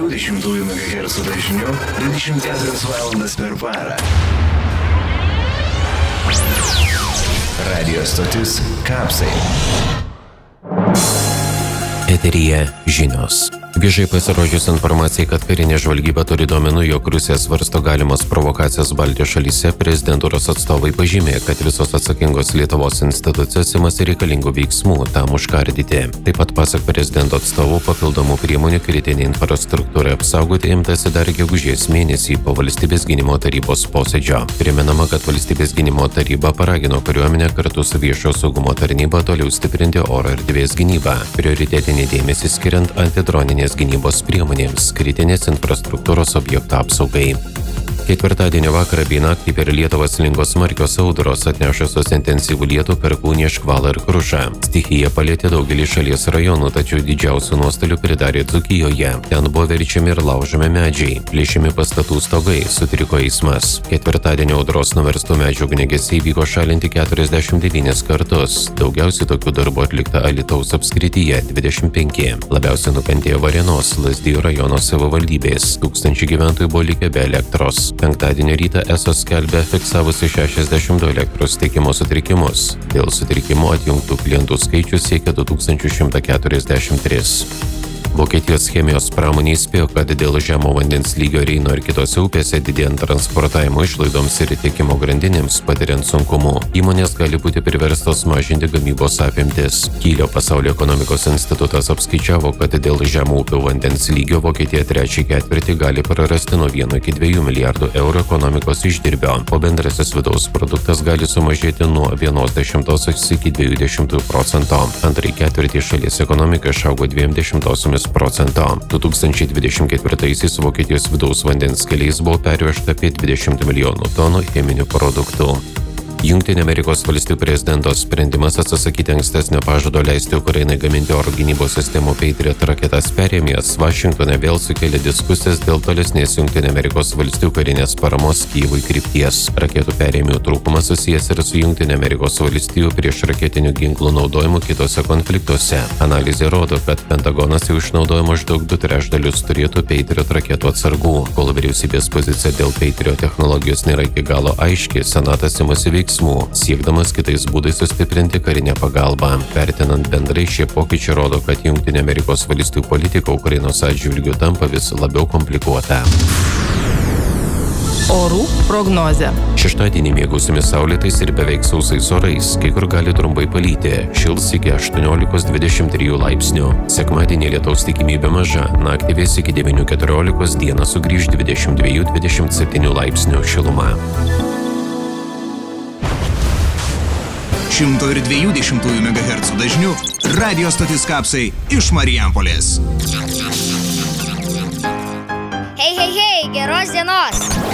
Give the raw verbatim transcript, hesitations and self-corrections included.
dešimtųjų megahercų dažniu dvidešimt keturias valandas per parą. Radio stotis Kapsai. Eteryje žinios. Viešai pasirodžius informacijai, kad karinė žvalgyba turi duomenų, jog Rusija svarsto galimas provokacijas Baltijos šalyse, prezidentūros atstovai pažymė, kad visos atsakingos Lietuvos institucijos imasi reikalingų veiksmų tam užkardyti. Taip pat pasak prezidento atstovų papildomų priemonių kritinė infrastruktūra apsaugoti imtasi dar gegužės mėnesį po Valstybės gynimo tarybos posėdžio. Primenama, kad Valstybės gynimo taryba paragino kariuomenę kartu su viešojo saugumo tarnyba toliau stiprinti oro erdvės gynybą, prioritetinį dėmesį skiriant antidroninės gynybos priemonėms, kritinės infrastruktūros objektų apsaugai. Ketvirtadienio vakarą bei naktį per Lietuvą slinko smarkios audros, atnešusios intensyvų lietų, perkūniją, škvalą ir krušą. Stichija palėtė daugelį šalies rajonų, tačiau didžiausių nuostolių pridarė Dzūkijoje. Ten buvo verčiami ir laužomi medžiai, plėšiami pastatų stogai, sutriko eismas. Ketvirtadienio audros nuverstų medžių ugniagesiai vyko šalinti keturiasdešimt devynis kartus. Daugiausiai tokių darbų atlikta Alytaus apskrityje – dvidešimt penki. Labiausiai nukentėjo Varėnos, Lazdijų rajono savivaldybės. Tūkstančiai gyventojų buvo likę be elektros. Penktadienio rytą E S O skelbia fiksavusi šešiasdešimt du elektros tiekimo sutrikimus. Dėl sutrikimų atjungtų klientų skaičius siekia du tūkstančius šimtą keturiasdešimt tris. Vokietijos chemijos pramonė įspėjo, kad dėl žemo vandens lygio Reino ir kitose upėse didėjant transportavimo išlaidoms ir tiekimo grandinėms patiriant sunkumų, įmonės gali būti priverstos mažinti gamybos apimtis. Kylio pasaulio ekonomikos institutas apskaičiavo, kad dėl žemo upių vandens lygio Vokietija trečią ketvirtį gali prarasti nuo vieno iki dviejų milijardų eurų ekonomikos išdirbio, o bendrasis vidaus produktas gali sumažėti nuo vienos dešimtosios iki dviejų dešimtųjų procento. Antrąjį ketvirtį šalies ekonomika išaugo dviem dešimtosiomis procento. du tūkstančiai dvidešimt ketvirtaisiais Vokietijos vidaus vandens keliais buvo pervežta apie dvidešimt milijonų tonų cheminių produktų. Jungtinių Amerikos valstijų prezidento sprendimas atsisakyti ankstesnio pažado leisti Ukrainai gaminti oro gynybos sistemų Patriot raketas perėmės Vašingtone vėl sukėlė diskusijas dėl tolesnės Jungtinių Amerikos valstijų karinės paramos Kyjivui krypties. Raketų perėmėjų trūkumas susijęs ir su Jungtinių Amerikos valstijų priešraketinių ginklų naudojimu kitose konfliktuose. Analizė rodo, kad Pentagonas jau išnaudoja maždaug du trečdalius turėtų Patriot raketų atsargų. Kol vyriausybės pozicija dėl Patriot technologijos nėra iki galo aiški, Senatas imasi veiksmų, siekdamas kitais būdais sustiprinti karinę pagalbą. Vertinant bendrai, šie pokyčiai rodo, kad Jungtinių Amerikos valstijų politika Ukrainos atžvilgiu tampa vis labiau komplikuota. Orų prognozė. Šeštadienį mėgausime saulėtais ir beveik sausais orais, kai kur gali trumpai palyti, šils iki aštuoniolikos dvidešimt trijų laipsnių. Sekmadienį lietaus tikimybė maža, naktį vės iki devynių keturiolikos, dieną sugrįž dvidešimt dviejų dvidešimt septynių laipsnių šiluma. šimto dviejų dešimtųjų megahercų dažniu radio stotis Kapsai iš Marijampolės. Hei, hei, hei, geros dienos!